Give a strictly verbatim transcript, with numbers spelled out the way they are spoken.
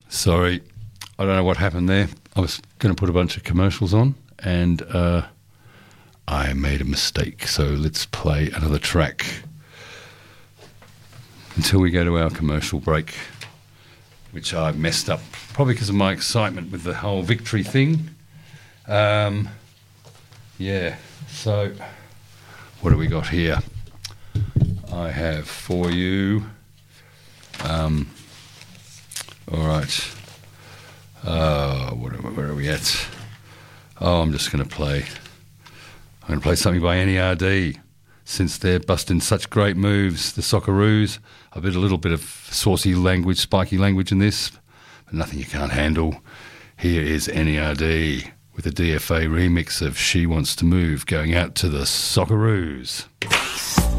Sorry, I don't know what happened there. I was going to put a bunch of commercials on and uh, I made a mistake. So let's play another track until we go to our commercial break, which I messed up, probably because of my excitement with the whole victory thing. Um, yeah, so what do we got here? I have for you... Um, all right. Uh, where, where are we at? Oh, I'm just going to play... I'm going to play something by N E R D. Since they're busting such great moves, the Socceroos, I bet a little bit of saucy language, spiky language in this, but nothing you can't handle. Here is N E R D with a D F A remix of She Wants to Move, going out to the Socceroos.